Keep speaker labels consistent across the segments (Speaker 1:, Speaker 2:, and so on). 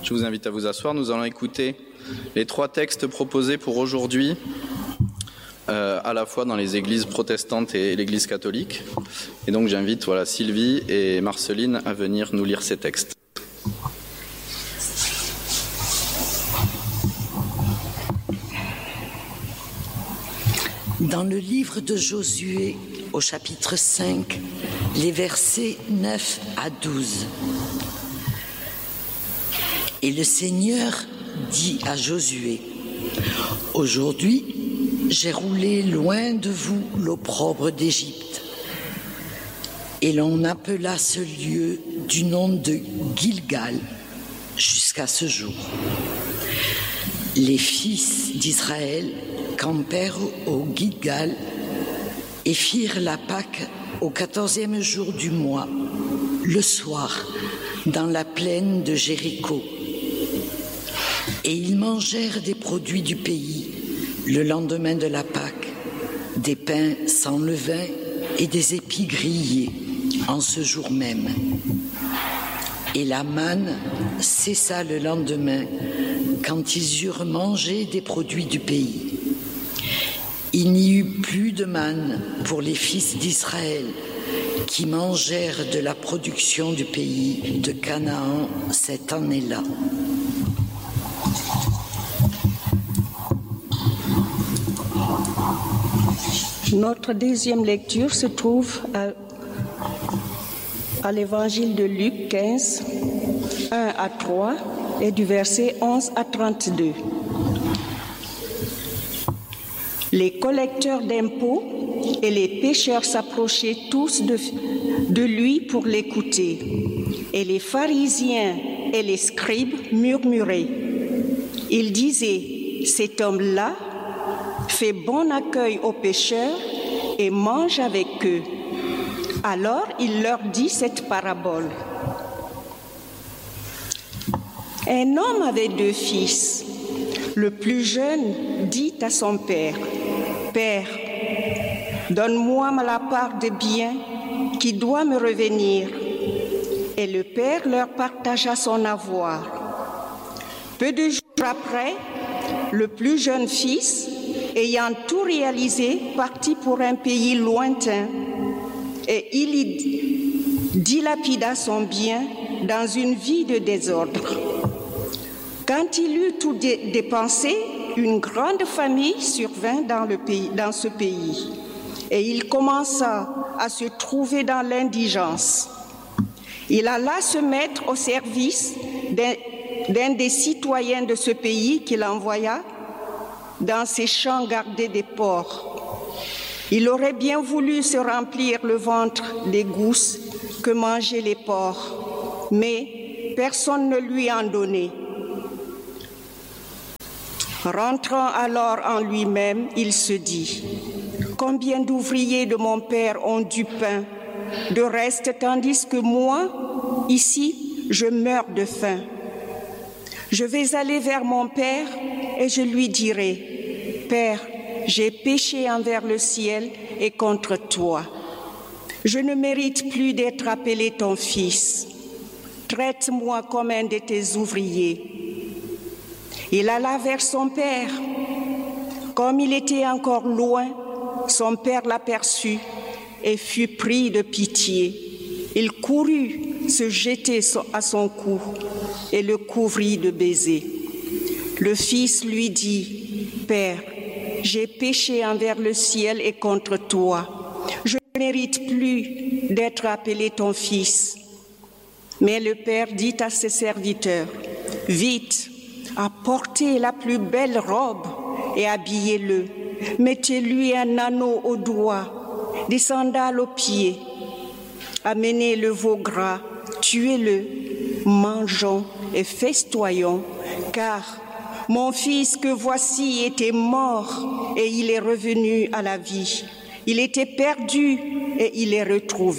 Speaker 1: Je vous invite à vous asseoir. Nous allons écouter les 3 textes proposés pour aujourd'hui, à la fois dans les églises protestantes et l'église catholique. Et donc j'invite Sylvie et Marceline à venir nous lire ces textes.
Speaker 2: Dans le livre de Josué, au chapitre 5, les versets 9 à 12. Et le Seigneur dit à Josué, « Aujourd'hui, j'ai roulé loin de vous l'opprobre d'Égypte. » Et l'on appela ce lieu du nom de Gilgal jusqu'à ce jour. Les fils d'Israël campèrent au Gilgal et firent la Pâque au 14e jour du mois, le soir, dans la plaine de Jéricho. Et ils mangèrent des produits du pays le lendemain de la Pâque, des pains sans levain et des épis grillés en ce jour même. Et la manne cessa le lendemain quand ils eurent mangé des produits du pays. Il n'y eut plus de manne pour les fils d'Israël qui mangèrent de la production du pays de Canaan cette année-là.
Speaker 3: Notre deuxième lecture se trouve à l'évangile de Luc 15, 1 à 3 et du verset 11 à 32. Les collecteurs d'impôts et les pécheurs s'approchaient tous de lui pour l'écouter. Et les pharisiens et les scribes murmuraient. Ils disaient, « Cet homme-là fait bon accueil aux pécheurs et mange avec eux. » Alors il leur dit cette parabole. Un homme avait 2 fils. Le plus jeune dit à son père, « Père, donne-moi la part des biens qui doit me revenir. » Et le père leur partagea son avoir. Peu de jours après, le plus jeune fils, ayant tout réalisé, partit pour un pays lointain et il y dilapida son bien dans une vie de désordre. Quand il eut tout dépensé, une grande famine survint dans ce pays et il commença à se trouver dans l'indigence. Il alla se mettre au service d'un des citoyens de ce pays qu'il envoya dans ses champs garder des porcs. Il aurait bien voulu se remplir le ventre des gousses que mangeaient les porcs, mais personne ne lui en donnait. Rentrant alors en lui-même, il se dit, « Combien d'ouvriers de mon père ont du pain, de reste, tandis que moi, ici, je meurs de faim. Je vais aller vers mon père et je lui dirai, « Père, j'ai péché envers le ciel et contre toi. Je ne mérite plus d'être appelé ton fils. Traite-moi comme un de tes ouvriers. » Il alla vers son père. Comme il était encore loin, son père l'aperçut et fut pris de pitié. Il courut se jeter à son cou et le couvrit de baisers. Le fils lui dit, « Père, j'ai péché envers le ciel et contre toi. Je ne mérite plus d'être appelé ton fils. » Mais le père dit à ses serviteurs, « Vite, apportez la plus belle robe et habillez-le. Mettez-lui un anneau au doigt, des sandales aux pieds. Amenez le veau gras, tuez-le, mangeons et festoyons, car mon fils que voici était mort et il est revenu à la vie. Il était perdu et il est retrouvé. »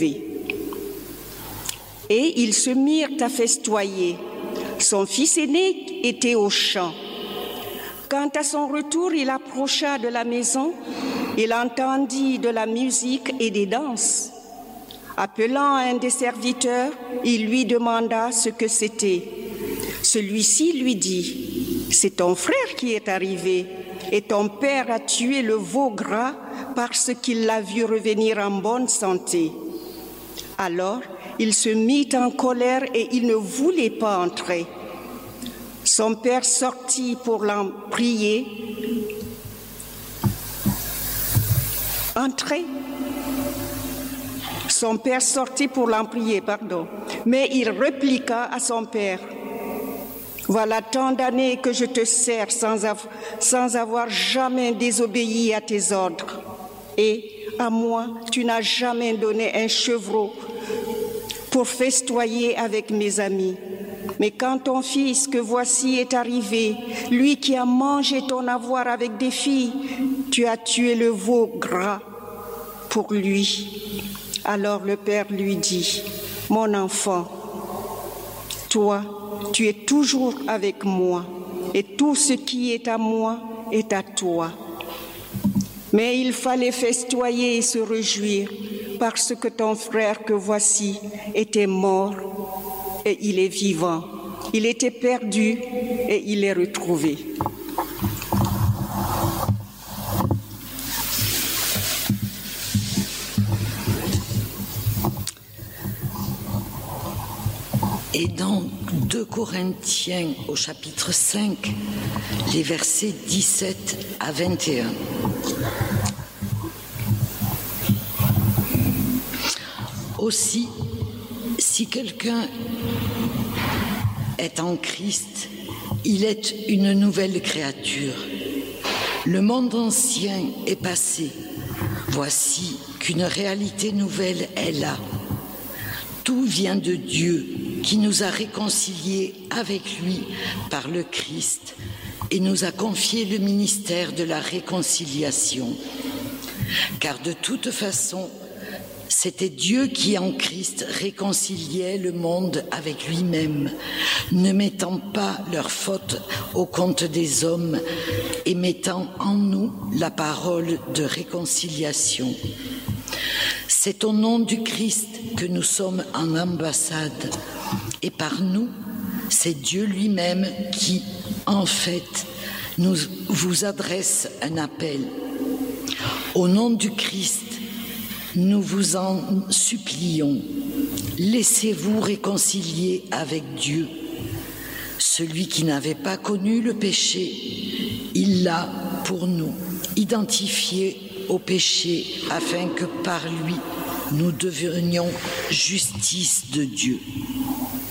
Speaker 3: Et ils se mirent à festoyer. Son fils aîné était au champ. Quand à son retour, il approcha de la maison, il entendit de la musique et des danses. Appelant un des serviteurs, il lui demanda ce que c'était. Celui-ci lui dit, « C'est ton frère qui est arrivé, et ton père a tué le veau gras parce qu'il l'a vu revenir en bonne santé. » Alors, il se mit en colère et il ne voulait pas entrer. Son père sortit pour l'en prier. Son père sortit pour l'en prier, mais il répliqua à son père, « Voilà tant d'années que je te sers sans avoir jamais désobéi à tes ordres. Et à moi, tu n'as jamais donné un chevreau pour festoyer avec mes amis. Mais quand ton fils que voici est arrivé, lui qui a mangé ton avoir avec des filles, tu as tué le veau gras pour lui. » Alors le père lui dit, « Mon enfant, toi, tu es toujours avec moi, et tout ce qui est à moi est à toi. » Mais il fallait festoyer et se réjouir, parce que ton frère que voici était mort et il est vivant. Il était perdu et il est retrouvé.
Speaker 2: Et dans 2 Corinthiens au chapitre 5, les versets 17 à 21. Aussi, si quelqu'un est en Christ, il est une nouvelle créature. Le monde ancien est passé. Voici qu'une réalité nouvelle est là. Tout vient de Dieu qui nous a réconciliés avec lui par le Christ et nous a confié le ministère de la réconciliation. Car de toute façon, c'était Dieu qui en Christ réconciliait le monde avec lui-même, ne mettant pas leurs fautes au compte des hommes et mettant en nous la parole de réconciliation. C'est au nom du Christ que nous sommes en ambassade, et par nous, c'est Dieu lui-même qui, en fait, vous adresse un appel. Au nom du Christ, nous vous en supplions, laissez-vous réconcilier avec Dieu. Celui qui n'avait pas connu le péché, il l'a pour nous identifié au péché afin que par lui, nous devenions justice de Dieu.